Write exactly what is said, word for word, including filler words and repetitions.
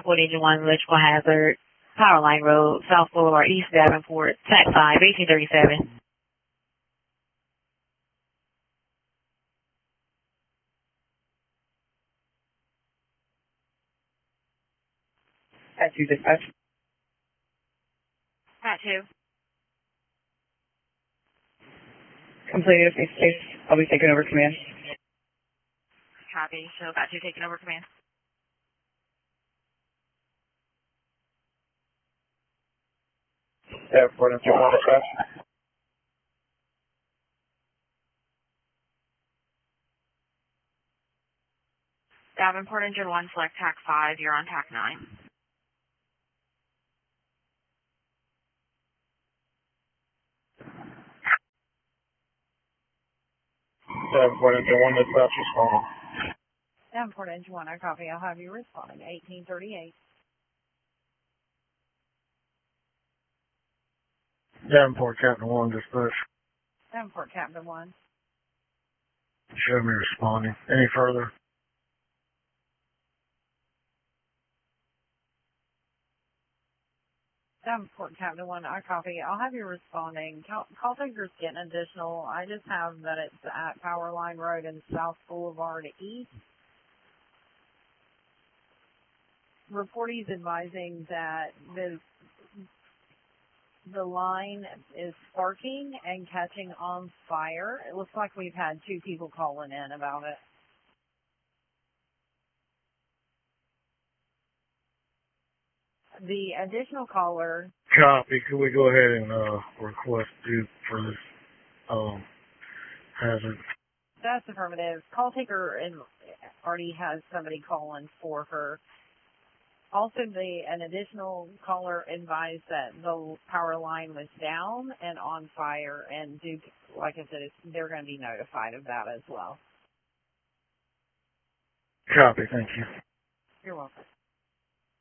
report engine one, electrical hazard, Power Line Road, South Boulevard, East Davenport, T A C five, eighteen thirty-seven. At two dispatch. Pat two. Completed face to face. I'll be taking over command. Copy. So Pat two taking over command. Davenport engine one dispatch. Davenport engine one, select T A C five, you're on T A C nine. Davenport engine one dispatch responding. Davenport engine one, I copy. I'll have you responding. eighteen thirty-eight. Davenport Captain one dispatch. Davenport Captain one. Show me responding. Any further? Davenport Captain one, I copy. I'll have you responding. Call, call takers getting additional. I just have that it's at Power Line Road and South Boulevard East. Reportees advising that the the line is sparking and catching on fire. It looks like we've had two people calling in about it. The additional caller. Copy. Could we go ahead and uh, request due for this um, hazard? That's affirmative. Call taker and already has somebody calling for her. Also, the an additional caller advised that the power line was down and on fire, and Duke, like I said, it's, they're going to be notified of that as well. Copy. Thank you. You're welcome.